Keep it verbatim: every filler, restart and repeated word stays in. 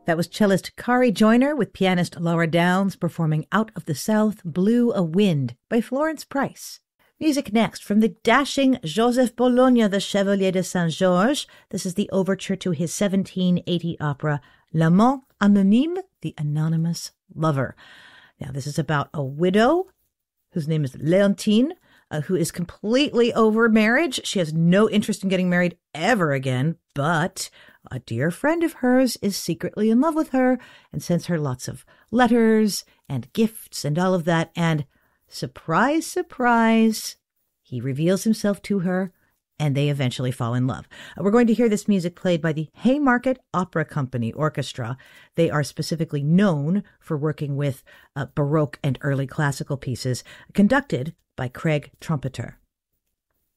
That was cellist Kari Joyner with pianist Laura Downs performing Out of the South Blew a Wind by Florence Price. Music next from the dashing Joseph Bologna, the Chevalier de Saint-Georges. This is the overture to his seventeen eighty opera L'Amant Anonyme, the Anonymous Lover. Now, this is about a widow whose name is Leontine, uh, who is completely over marriage. She has no interest in getting married ever again, but a dear friend of hers is secretly in love with her and sends her lots of letters and gifts and all of that. And surprise, surprise, he reveals himself to her and they eventually fall in love. We're going to hear this music played by the Haymarket Opera Company Orchestra. They are specifically known for working with uh, Baroque and early classical pieces, conducted by Craig Trumpeter.